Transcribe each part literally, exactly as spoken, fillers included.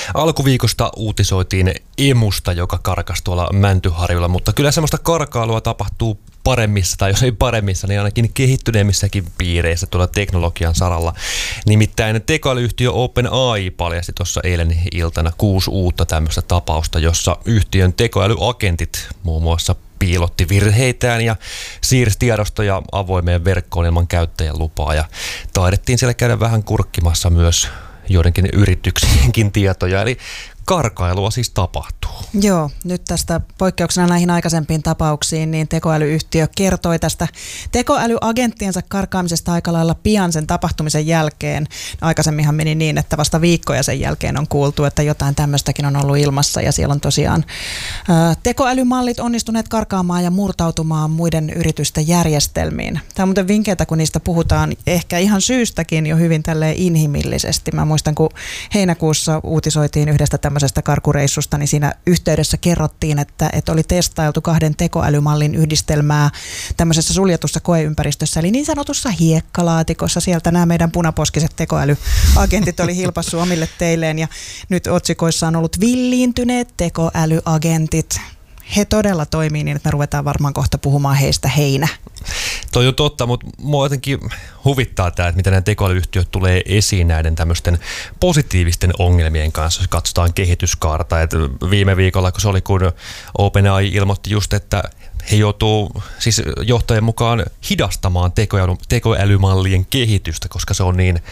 Alkuviikosta uutisoitiin emusta, joka karkasi tuolla Mäntyharjulla, mutta kyllä semmoista karkailua tapahtuu paremmissa, tai jos ei paremmissa, niin ainakin kehittyneemmissäkin piireissä tuolla teknologian saralla. Nimittäin tekoälyyhtiö OpenAI paljasti tuossa eilen iltana kuusi uutta tämmöistä tapausta, jossa yhtiön tekoälyagentit muun muassa piilotti virheitään ja siirsi tiedostoja avoimeen verkkoon ilman käyttäjän lupaa. Ja taidettiin siellä käydä vähän kurkkimassa myös joidenkin yrityksienkin tietoja, eli karkailua siis tapahtuu. Joo, nyt tästä poikkeuksena näihin aikaisempiin tapauksiin, niin tekoälyyhtiö kertoi tästä tekoälyagenttiensa karkaamisesta aika lailla pian sen tapahtumisen jälkeen. Aikaisemminhan meni niin, että vasta viikkoja sen jälkeen on kuultu, että jotain tämmöistäkin on ollut ilmassa, ja siellä on tosiaan ää, tekoälymallit onnistuneet karkaamaan ja murtautumaan muiden yritysten järjestelmiin. Tämä on muuten vinkeitä, kun niistä puhutaan ehkä ihan syystäkin jo hyvin tälleen inhimillisesti. Mä muistan, kun heinäkuussa uutisoitiin yhdestä tämmöisestä karkureissusta, niin siinä yhteydessä kerrottiin, että, että oli testailtu kahden tekoälymallin yhdistelmää tämmöisessä suljetussa koeympäristössä, eli niin sanotussa hiekkalaatikossa. Sieltä nämä meidän punaposkiset tekoälyagentit oli hilpassu omille teilleen, ja nyt otsikoissa on ollut villiintyneet tekoälyagentit. He todella toimii niin, että me ruvetaan varmaan kohta puhumaan heistä heinä. Toi on totta, mutta mua jotenkin huvittaa tämä, että miten nämä tekoälyyhtiöt tulee esiin näiden tämmöisten positiivisten ongelmien kanssa, jos katsotaan kehityskaarta. Et viime viikolla, kun se oli, kun OpenAI ilmoitti just, että he joutuu siis johtajien mukaan hidastamaan tekoäly, tekoälymallien kehitystä, koska se on niin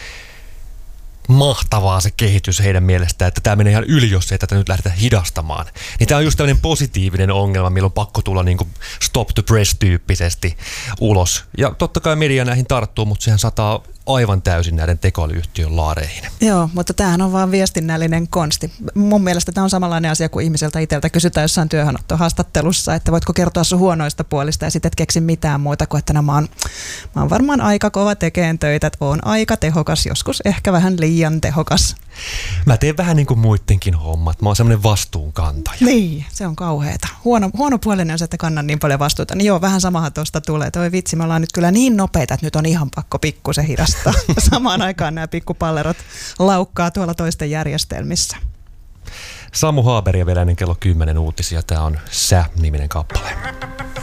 mahtavaa se kehitys heidän mielestään, että tämä menee ihan yli, jos ei tätä nyt lähdetä hidastamaan. Niin tämä on just tämmöinen positiivinen ongelma, milloin on pakko tulla niin kuin stop the press-tyyppisesti ulos. Ja totta kai media näihin tarttuu, mutta sehän sataa aivan täysin näiden tekoälyyhtiön laareihin. Joo, mutta tämähän on vaan viestinnällinen konsti. Mun mielestä tämä on samanlainen asia, kuin ihmiseltä itseltä kysytään jossain työhönottohaastattelussa, että voitko kertoa sun huonoista puolista, ja sitten et keksi mitään muuta kuin, että no, mä, oon, mä oon varmaan aika kova tekeen töitä, että oon aika tehokas, joskus ehkä vähän liian tehokas. Mä teen vähän niin kuin muidenkin hommat. Mä oon semmoinen vastuunkantaja. Niin, se on kauheeta. Huono, huono puolinen on se, että kannan niin paljon vastuuta. Niin joo, vähän samahan tuosta tulee. Toi vitsi, me ollaan nyt kyllä niin nopeita, että nyt on ihan pakko pikkusen hidastaa. Samaan aikaan nämä pikkupallerot laukkaa tuolla toisten järjestelmissä. Samu Haber ja vielä ennen kello kymmenen uutisia. Tää on Sä-niminen kappale.